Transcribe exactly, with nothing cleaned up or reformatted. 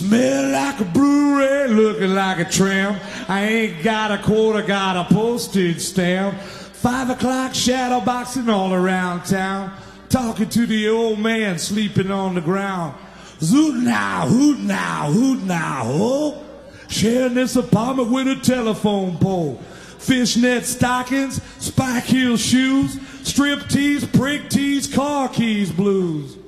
Smell like a Blu-ray, looking like a tramp. I ain't got a quarter, got a postage stamp. Five o'clock shadow boxing all around town, talking to the old man sleeping on the ground. Zoot now, hoot now, hoot now, ho. Sharing this apartment with a telephone pole. Fishnet stockings, spike heel shoes, strip tees, prick tees, car keys blues.